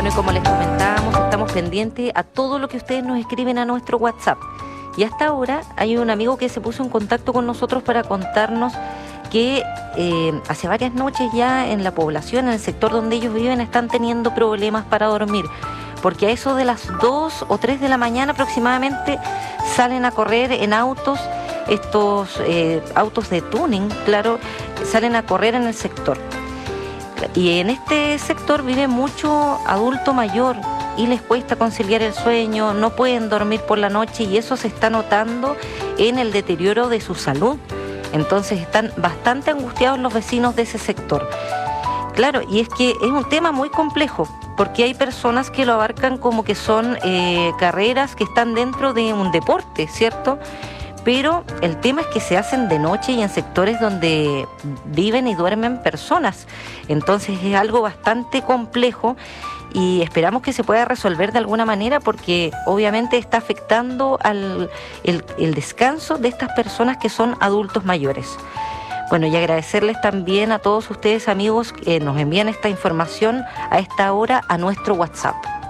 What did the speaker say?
Bueno, y como les comentábamos, estamos pendientes a todo lo que ustedes nos escriben a nuestro WhatsApp. Y hasta ahora hay un amigo que se puso en contacto con nosotros para contarnos que hace varias noches ya en la población, en el sector donde ellos viven, están teniendo problemas para dormir. Porque a eso de las 2 o 3 de la mañana aproximadamente salen a correr en autos, estos autos de tuning, claro, salen a correr en el sector. Y en este sector vive mucho adulto mayor y les cuesta conciliar el sueño, no pueden dormir por la noche y eso se está notando en el deterioro de su salud. Entonces están bastante angustiados los vecinos de ese sector. Claro, y es que es un tema muy complejo, porque hay personas que lo abarcan como que son carreras que están dentro de un deporte, ¿cierto? Pero el tema es que se hacen de noche y en sectores donde viven y duermen personas. Entonces es algo bastante complejo y esperamos que se pueda resolver de alguna manera porque obviamente está afectando el descanso de estas personas que son adultos mayores. Bueno, y agradecerles también a todos ustedes, amigos, que nos envían esta información a esta hora a nuestro WhatsApp.